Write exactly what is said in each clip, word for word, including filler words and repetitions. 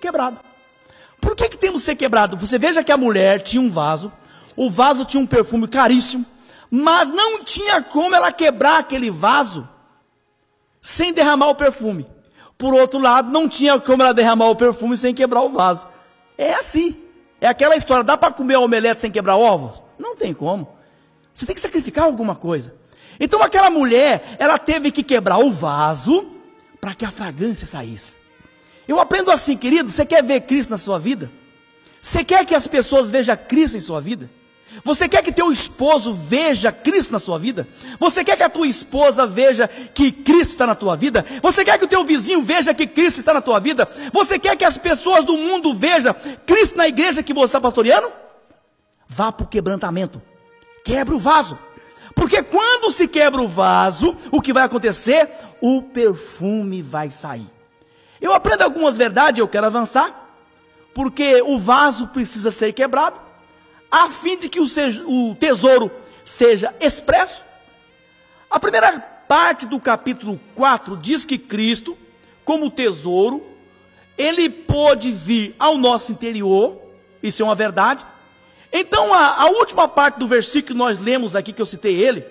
quebrado. Por que que temos que ser quebrado? Você veja que a mulher tinha um vaso, o vaso tinha um perfume caríssimo, mas não tinha como ela quebrar aquele vaso sem derramar o perfume. Por outro lado, não tinha como ela derramar o perfume sem quebrar o vaso. É assim, é aquela história, dá para comer omelete sem quebrar ovos? Não tem como, você tem que sacrificar alguma coisa. Então aquela mulher, ela teve que quebrar o vaso para que a fragrância saísse. Eu aprendo assim, querido, você quer ver Cristo na sua vida? Você quer que as pessoas vejam Cristo em sua vida? Você quer que teu esposo veja Cristo na sua vida? Você quer que a tua esposa veja que Cristo está na tua vida? Você quer que o teu vizinho veja que Cristo está na tua vida? Você quer que as pessoas do mundo vejam Cristo na igreja que você está pastoreando? Vá para o quebrantamento, quebra o vaso. Porque quando se quebra o vaso, o que vai acontecer? O perfume vai sair. Eu aprendo algumas verdades, eu quero avançar, porque o vaso precisa ser quebrado, a fim de que o tesouro seja expresso. A primeira parte do capítulo quatro diz que Cristo, como tesouro, ele pôde vir ao nosso interior, isso é uma verdade. Então a, a última parte do versículo que nós lemos aqui, que eu citei ele,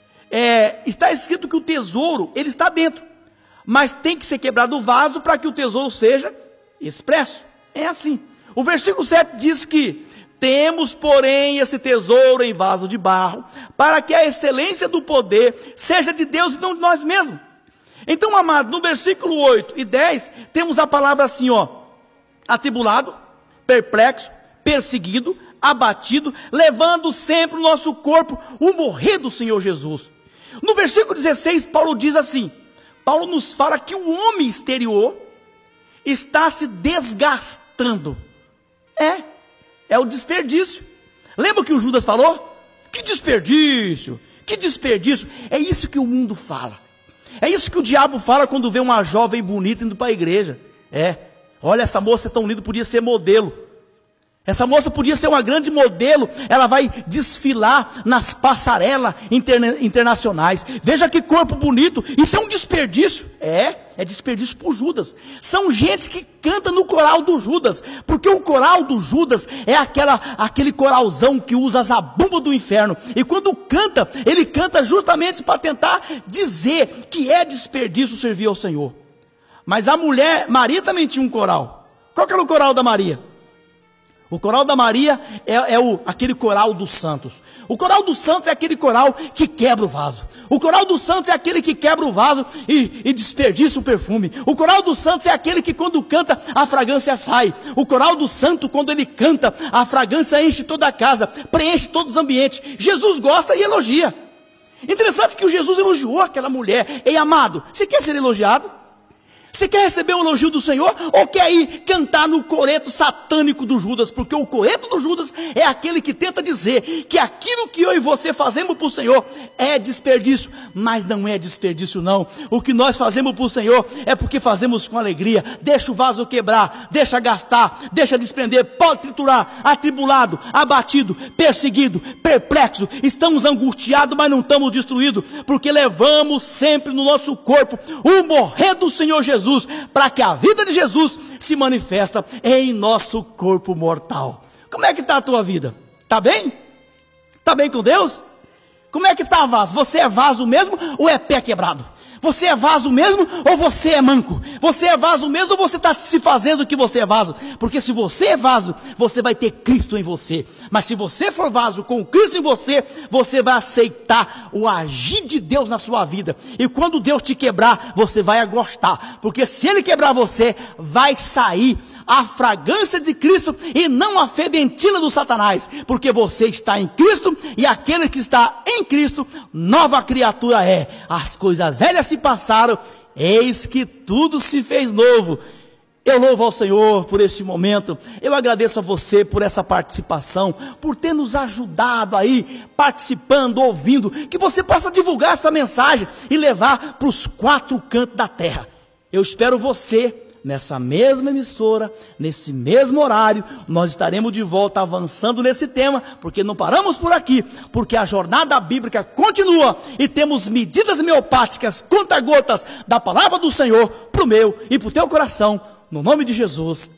é, está escrito que o tesouro, ele está dentro. Mas tem que ser quebrado o vaso para que o tesouro seja expresso. É assim. O versículo sete diz que temos, porém, esse tesouro em vaso de barro, para que a excelência do poder seja de Deus e não de nós mesmos. Então, amado, no versículo oito e dez, temos a palavra assim, ó: atribulado, perplexo, perseguido, abatido, levando sempre o nosso corpo o morrer do Senhor Jesus. No versículo dezesseis, Paulo diz assim, Paulo nos fala que o homem exterior está se desgastando. É, é o desperdício. Lembra o que o Judas falou? Que desperdício, que desperdício. É isso que o mundo fala. É isso que o diabo fala quando vê uma jovem bonita indo para a igreja. É, olha, essa moça é tão linda, podia ser modelo. Essa moça podia ser uma grande modelo, ela vai desfilar nas passarelas interna internacionais. Veja que corpo bonito, isso é um desperdício. É, é desperdício por Judas. São gente que canta no coral do Judas, porque o coral do Judas é aquela, aquele coralzão que usa a zabumba do inferno. E quando canta, ele canta justamente para tentar dizer que é desperdício servir ao Senhor. Mas a mulher, Maria também tinha um coral. Qual que era o coral da Maria? O coral da Maria é, é o, aquele coral dos santos. O coral dos santos é aquele coral que quebra o vaso. O coral dos santos é aquele que quebra o vaso e, e desperdiça o perfume. O coral dos santos é aquele que quando canta, a fragrância sai. O coral do santo, quando ele canta, a fragrância enche toda a casa, preenche todos os ambientes. Jesus gosta e elogia. Interessante que o Jesus elogiou aquela mulher. Ei, amado, você quer ser elogiado? Você quer receber o elogio do Senhor? Ou quer ir cantar no coreto satânico do Judas? Porque o coreto do Judas é aquele que tenta dizer que aquilo que eu e você fazemos para o Senhor é desperdício. Mas não é desperdício não. O que nós fazemos para o Senhor é porque fazemos com alegria. Deixa o vaso quebrar, deixa gastar, deixa desprender, pode triturar, atribulado, abatido, perseguido, perplexo. Estamos angustiados, mas não estamos destruídos. Porque levamos sempre no nosso corpo o morrer do Senhor Jesus. Jesus, para que a vida de Jesus se manifesta em nosso corpo mortal. Como é que está a tua vida? Está bem? Está bem com Deus? Como é que está a vaso? Você é vaso mesmo ou é pé quebrado? Você é vaso mesmo ou você é manco? Você é vaso mesmo ou você está se fazendo que você é vaso? Porque se você é vaso, você vai ter Cristo em você. Mas se você for vaso com Cristo em você, você vai aceitar o agir de Deus na sua vida. E quando Deus te quebrar, você vai gostar. Porque se Ele quebrar você, vai sair a fragrância de Cristo e não a fedentina do Satanás. Porque você está em Cristo e aquele que está em Cristo, nova criatura é. As coisas velhas se passaram, eis que tudo se fez novo. Eu louvo ao Senhor por este momento. Eu agradeço a você por essa participação, por ter nos ajudado aí, participando, ouvindo, que você possa divulgar essa mensagem e levar para os quatro cantos da terra. Eu espero você nessa mesma emissora, nesse mesmo horário. Nós estaremos de volta avançando nesse tema, porque não paramos por aqui, porque a jornada bíblica continua e temos medidas homeopáticas, conta-gotas da palavra do Senhor para o meu e para o teu coração, no nome de Jesus.